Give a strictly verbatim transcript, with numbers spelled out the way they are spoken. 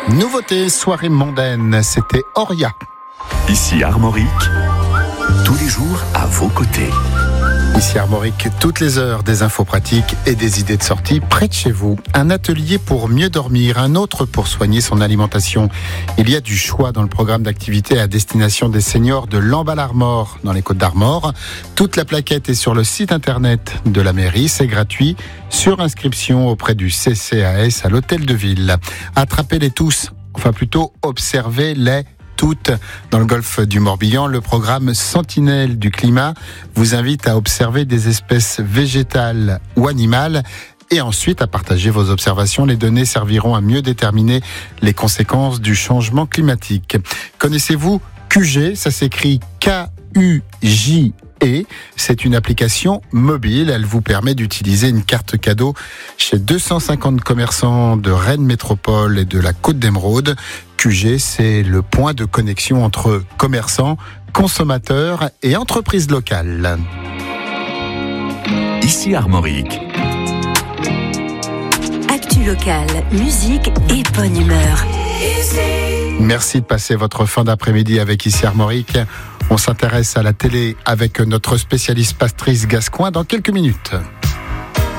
Nouveauté, soirée mondaine, c'était Auria. Ici Armorique, tous les jours à vos côtés. Ici Armorique, toutes les heures, des infos pratiques et des idées de sortie près de chez vous. Un atelier pour mieux dormir, un autre pour soigner son alimentation. Il y a du choix dans le programme d'activité à destination des seniors de Lamballe-Armor, dans les Côtes-d'Armor. Toute la plaquette est sur le site internet de la mairie, c'est gratuit, sur inscription auprès du C C A S à l'hôtel de ville. Attrapez-les tous, enfin plutôt observez-les toutes. Dans le golfe du Morbihan, le programme Sentinelle du climat vous invite à observer des espèces végétales ou animales et ensuite à partager vos observations. Les données serviront à mieux déterminer les conséquences du changement climatique. Connaissez-vous Q G ? Ça s'écrit K U J E. C'est une application mobile. Elle vous permet d'utiliser une carte cadeau chez deux cent cinquante commerçants de Rennes Métropole et de la Côte d'Émeraude. Q G, c'est le point de connexion entre commerçants, consommateurs et entreprises locales. Ici Armorique. Actu locale, musique et bonne humeur. Merci de passer votre fin d'après-midi avec Ici Armorique. On s'intéresse à la télé avec notre spécialiste Patrice Gascoigne dans quelques minutes.